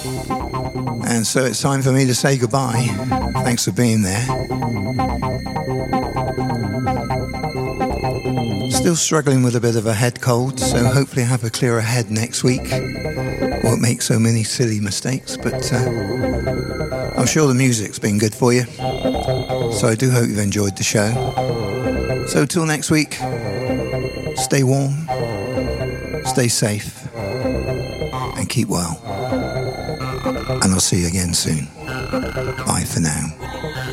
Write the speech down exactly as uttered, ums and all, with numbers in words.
And so it's time for me to say goodbye. Thanks for being there. Still struggling with a bit of a head cold, so hopefully I have a clearer head next week. Won't make so many silly mistakes, but uh, I'm sure the music's been good for you. So I do hope you've enjoyed the show. So till next week, stay warm, stay safe, and keep well. And I'll see you again soon. Bye for now.